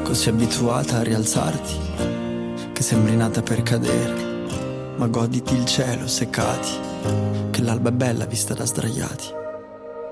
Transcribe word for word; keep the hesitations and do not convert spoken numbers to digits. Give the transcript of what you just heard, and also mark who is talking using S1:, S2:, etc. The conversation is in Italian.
S1: così abituata a rialzarti che sembri nata per cadere. Ma goditi il cielo, seccati, che l'alba è bella vista da sdraiati.